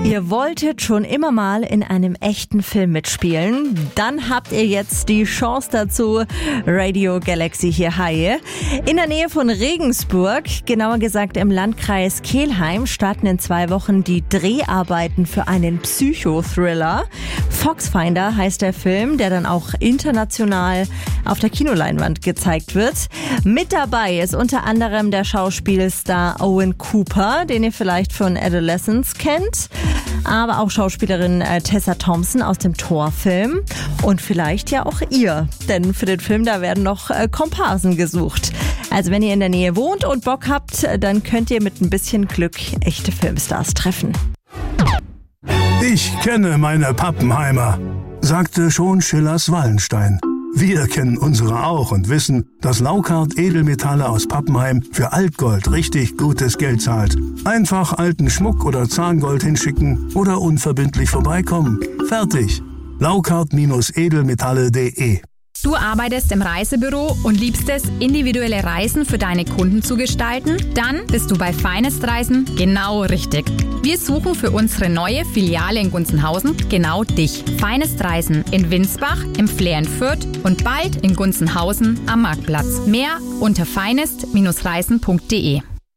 Ihr wolltet schon immer mal in einem echten Film mitspielen? Dann habt ihr jetzt die Chance dazu. Radio Galaxy hier, hi. In der Nähe von Regensburg, genauer gesagt im Landkreis Kelheim, starten in 2 Wochen die Dreharbeiten für einen Psychothriller. Foxfinder heißt der Film, der dann auch international auf der Kinoleinwand gezeigt wird. Mit dabei ist unter anderem der Schauspielstar Owen Cooper, den ihr vielleicht von Adolescence kennt. Aber auch Schauspielerin Tessa Thompson aus dem Thor-Film und vielleicht ja auch ihr, denn für den Film da werden noch Komparsen gesucht. Also wenn ihr in der Nähe wohnt und Bock habt, dann könnt ihr mit ein bisschen Glück echte Filmstars treffen. Ich kenne meine Pappenheimer, sagte schon Schillers Wallenstein. Wir kennen unsere auch und wissen, dass Laukart Edelmetalle aus Pappenheim für Altgold richtig gutes Geld zahlt. Einfach alten Schmuck oder Zahngold hinschicken oder unverbindlich vorbeikommen. Fertig. Laukart-edelmetalle.de. Du arbeitest im Reisebüro und liebst es, individuelle Reisen für deine Kunden zu gestalten? Dann bist du bei Finest Reisen genau richtig. Wir suchen für unsere neue Filiale in Gunzenhausen genau dich. Finest Reisen in Winsbach, im Flair in Fürth und bald in Gunzenhausen am Marktplatz. Mehr unter finest-reisen.de.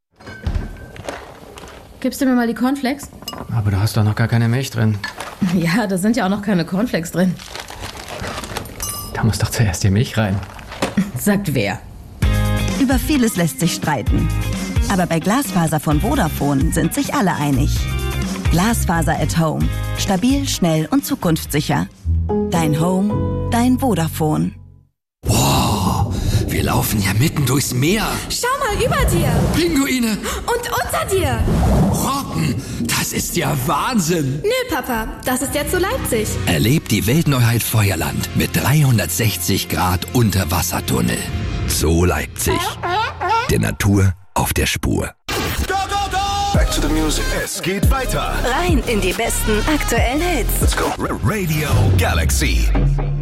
Gibst du mir mal die Cornflakes? Aber du hast doch noch gar keine Milch drin. Ja, da sind ja auch noch keine Cornflakes drin. Da muss doch zuerst die Milch rein. Sagt wer? Über vieles lässt sich streiten. Aber bei Glasfaser von Vodafone sind sich alle einig. Glasfaser at Home. Stabil, schnell und zukunftssicher. Dein Home, dein Vodafone. Wow, wir laufen ja mitten durchs Meer. Schau mal über dir. Pinguine. Und unter dir. Robben, das ist ja Wahnsinn. Nö, Papa, das ist jetzt so Leipzig. Erlebt die Weltneuheit Feuerland mit 360 Grad Unterwassertunnel. So Leipzig. Der Natur auf der Spur. Go, go, go! Back to the music. Es geht weiter. Rein in die besten aktuellen Hits. Let's go. Radio Galaxy.